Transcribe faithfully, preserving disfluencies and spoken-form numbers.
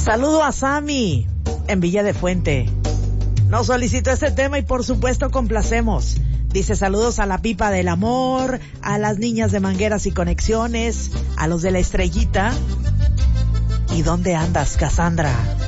Saludo a Sammy en Villa de Fuente. Nos solicitó este tema y por supuesto complacemos. Dice saludos a la Pipa del Amor, a las niñas de Mangueras y Conexiones, a los de la Estrellita. ¿Y dónde andas, Cassandra?